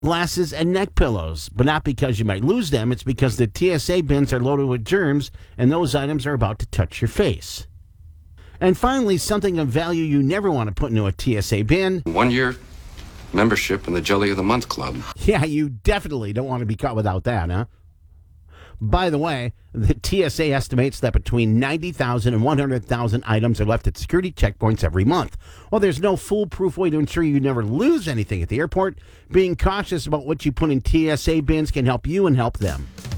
glasses, and neck pillows. But not because you might lose them, it's because the TSA bins are loaded with germs, and those items are about to touch your face. And finally, something of value you never want to put into a TSA bin. 1 year membership in the Jelly of the Month Club. Yeah, you definitely don't want to be caught without that, huh? By the way, the TSA estimates that between 90,000 and 100,000 items are left at security checkpoints every month. While there's no foolproof way to ensure you never lose anything at the airport, being cautious about what you put in TSA bins can help you and help them.